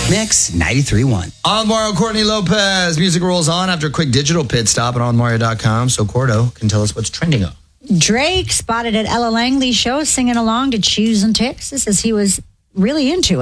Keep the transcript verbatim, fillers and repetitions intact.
Mix ninety-three point one. On Mario, Courtney Lopez. Music rolls on after a quick digital pit stop at on mario dot com. So Cordo can tell us what's trending up. Drake spotted at Ella Langley's show singing along to Choose in Texas as he was really into it.